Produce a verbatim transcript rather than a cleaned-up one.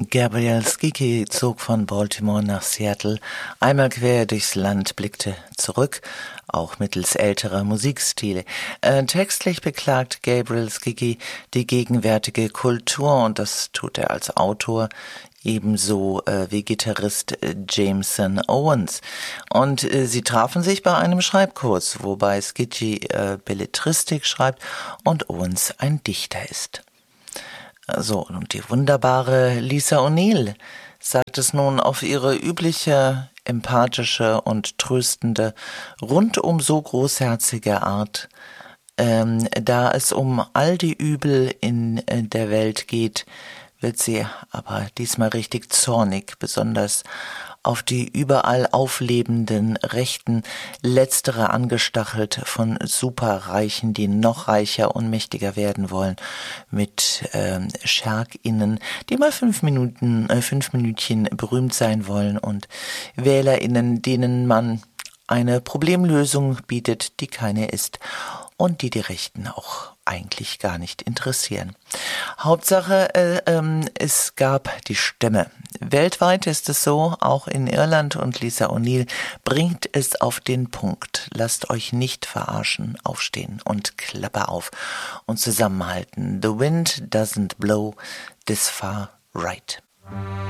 Gabriel Skiki zog von Baltimore nach Seattle, einmal quer durchs Land, blickte zurück, auch mittels älterer Musikstile. Äh, textlich beklagt Gabriel Skiki die gegenwärtige Kultur, und das tut er als Autor, ebenso äh, wie Gitarrist äh, Jameson Owens. Und äh, sie trafen sich bei einem Schreibkurs, wobei Skiki äh, Belletristik schreibt und Owens ein Dichter ist. So, und die wunderbare Lisa O'Neill sagt es nun auf ihre übliche, empathische und tröstende, rundum so großherzige Art, ähm, da es um all die Übel in äh, der Welt geht, wird sie aber diesmal richtig zornig, besonders auf die überall auflebenden Rechten, letztere angestachelt von Superreichen, die noch reicher und mächtiger werden wollen, mit ähm, SchergInnen, die mal fünf Minuten, äh, fünf Minütchen berühmt sein wollen, und WählerInnen, denen man eine Problemlösung bietet, die keine ist und die die Rechten auch eigentlich gar nicht interessieren. Hauptsache, äh, ähm, es gab die Stimme. Weltweit ist es so, auch in Irland, und Lisa O'Neill bringt es auf den Punkt. Lasst euch nicht verarschen, aufstehen und Klappe auf und zusammenhalten. The wind doesn't blow this far right.